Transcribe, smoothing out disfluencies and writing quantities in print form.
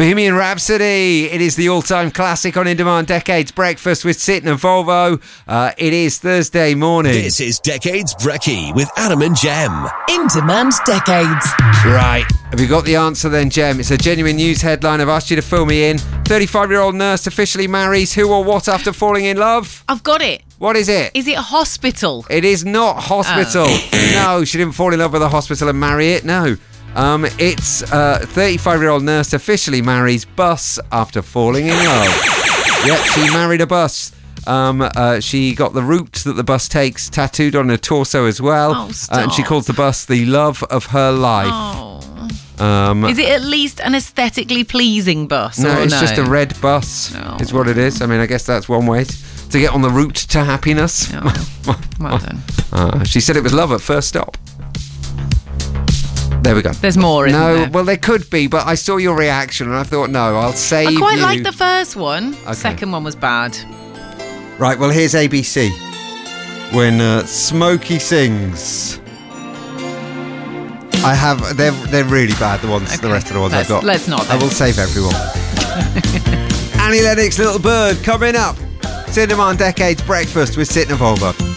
Bohemian Rhapsody. It is the all-time classic on In Demand Decades Breakfast with Sit and Volvo. It is Thursday morning. This is Decades Brekkie with Adam and Jem. In Demand Decades. Right. Have you got the answer then, Jem? It's a genuine news headline. I've asked you to fill me in. 35-year-old nurse officially marries who or what after falling in love? I've got it. What is it? Is it hospital? It is not hospital. No, she didn't fall in love with a hospital and marry it. No. It's 35-year-old nurse officially marries bus after falling in love. Yep, she married a bus. She got the route that the bus takes tattooed on her torso as well. Oh, stop. And she calls the bus the love of her life. Oh. Is it at least an aesthetically pleasing bus? No, or it's just a red bus. No. Is what it is. I mean, I guess that's one way to get on the route to happiness. No. Well done. She said it was love at first stop. There we go. There's more, isn't there? Well, there could be, but I saw your reaction and I thought, no, I'll save you. I quite liked the first one. Okay. Second one was bad. Right, well, here's ABC. When Smokey sings. They're really bad, the rest of the ones I've got. Let's not. I will save everyone. Annie Lennox, Little Bird, coming up. Cinema on Decades Breakfast with Sit and Volvo.